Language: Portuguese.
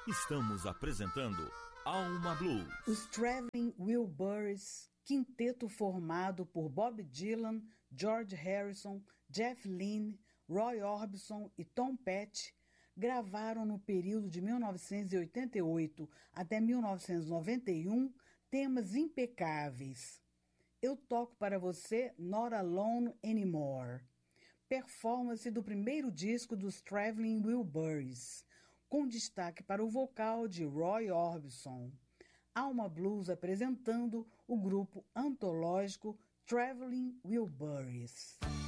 Estamos apresentando Alma Blues. Os Traveling Wilburys, quinteto formado por Bob Dylan, George Harrison, Jeff Lynne, Roy Orbison e Tom Petty, gravaram no período de 1988 até 1991 temas impecáveis. Eu toco para você Not Alone Anymore, performance do primeiro disco dos Traveling Wilburys, com destaque para o vocal de Roy Orbison. Alma Blues apresentando o grupo antológico Traveling Wilburys.